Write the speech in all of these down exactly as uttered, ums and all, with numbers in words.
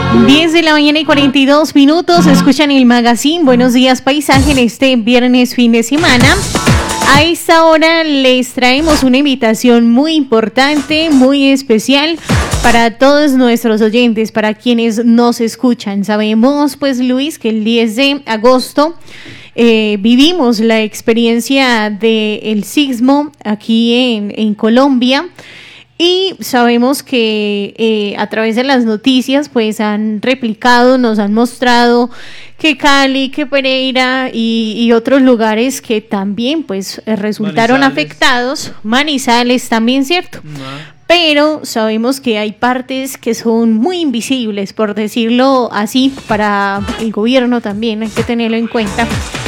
diez de la mañana y cuarenta y dos minutos, escuchan el magazine Buenos Días Paisaje en este viernes fin de semana. A esta hora les traemos una invitación muy importante, muy especial para todos nuestros oyentes, para quienes nos escuchan. Sabemos, pues, Luis, que el diez de agosto eh, vivimos la experiencia del sismo aquí en, en Colombia. Y sabemos que eh, a través de las noticias pues han replicado, nos han mostrado que Cali, que Pereira y, y otros lugares que también pues resultaron Manizales. afectados, Manizales también, ¿cierto? No. Pero sabemos que hay partes que son muy invisibles, por decirlo así, para el gobierno también, hay que tenerlo en cuenta.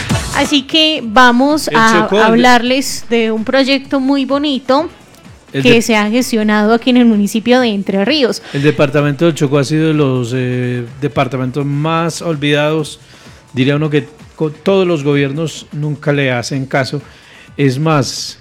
Así que vamos a hablarles de un proyecto muy bonito El que de... se ha gestionado aquí en el municipio de Entre Ríos. El departamento del Chocó ha sido de los eh, departamentos más olvidados, diría uno que con todos los gobiernos nunca le hacen caso. Es más,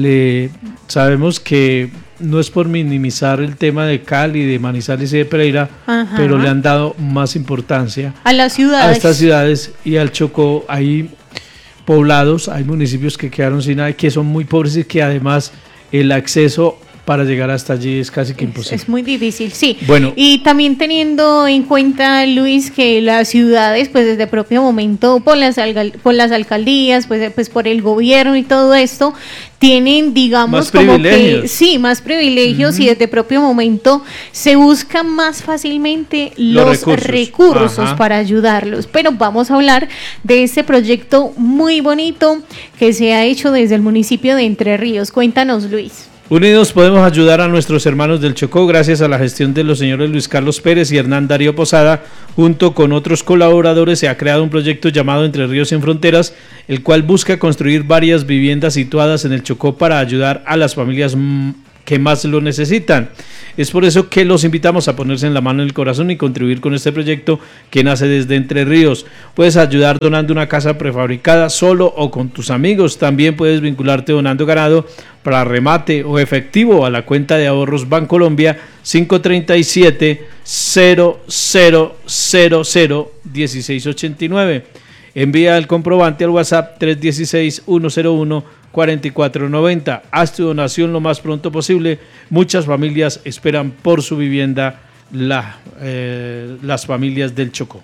le sabemos que no es por minimizar el tema de Cali, de Manizales y de Pereira, Ajá. pero le han dado más importancia a las ciudades, a estas ciudades, y al Chocó hay poblados, hay municipios que quedaron sin nada, que son muy pobres y que además el acceso para llegar hasta allí es casi que imposible. Es, es muy difícil, sí. Bueno, y también teniendo en cuenta, Luis, que las ciudades, pues desde el propio momento, por las, por las alcaldías, pues, pues por el gobierno y todo esto, tienen, digamos, más como privilegios. que, sí, más privilegios, uh-huh. y desde el propio momento se buscan más fácilmente los, los recursos, recursos para ayudarlos. Pero vamos a hablar de este proyecto muy bonito que se ha hecho desde el municipio de Entre Ríos. Cuéntanos, Luis. Unidos podemos ayudar a nuestros hermanos del Chocó gracias a la gestión de los señores Luis Carlos Pérez y Hernán Darío Posada. Junto con otros colaboradores se ha creado un proyecto llamado Entre Ríos sin Fronteras, el cual busca construir varias viviendas situadas en el Chocó para ayudar a las familias que más lo necesitan. Es por eso que los invitamos a ponerse en la mano en el corazón y contribuir con este proyecto que nace desde Entre Ríos. Puedes ayudar donando una casa prefabricada solo o con tus amigos. También puedes vincularte donando ganado para remate o efectivo a la cuenta de ahorros Bancolombia cinco tres siete, cero cero cero cero, uno seis ocho nueve. Envía el comprobante al WhatsApp tres uno seis, uno cero uno, cuatro cuatro nueve cero. Haz tu donación lo más pronto posible. Muchas familias esperan por su vivienda, la, eh, las familias del Chocó.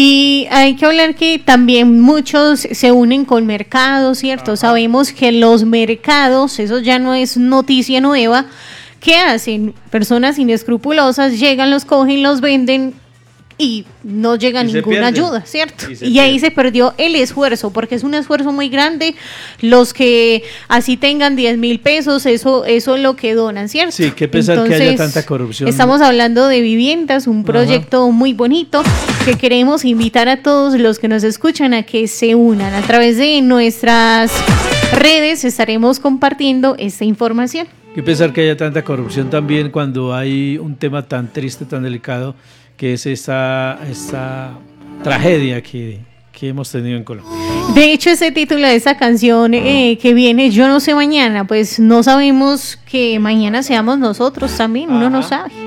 Y hay que hablar que también muchos se unen con mercados, ¿cierto? Ajá. Sabemos que los mercados, eso ya no es noticia nueva. ¿Qué hacen? Personas inescrupulosas llegan, los cogen, los venden y no llega y ninguna ayuda, ¿cierto? Y, y ahí se perdió el esfuerzo, porque es un esfuerzo muy grande. Los que así tengan diez mil pesos, eso, eso es lo que donan, ¿cierto? Sí, qué pesar Entonces, que haya tanta corrupción. Estamos hablando de viviendas, un proyecto Ajá. muy bonito que queremos invitar a todos los que nos escuchan a que se unan. A través de nuestras redes estaremos compartiendo esta información. Qué pesar que haya tanta corrupción también cuando hay un tema tan triste, tan delicado, que es esta, esta tragedia que, que hemos tenido en Colombia. De hecho, ese título de esa canción eh, que viene, Yo no sé mañana, pues no sabemos que mañana seamos nosotros también, uno Ajá. no sabe.